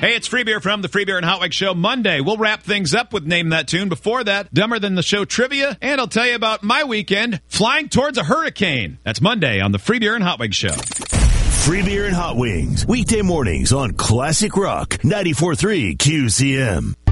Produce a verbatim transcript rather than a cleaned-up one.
Hey, it's Free Beer from the Free Beer and Hot Wings Show. Monday, we'll wrap things up with Name That Tune. Before that, Dumber Than the Show trivia, and I'll tell you about my weekend flying towards a hurricane. That's Monday on the Free Beer and Hot Wings Show. Free Beer and Hot Wings, weekday mornings on Classic Rock, ninety-four point three Q C M.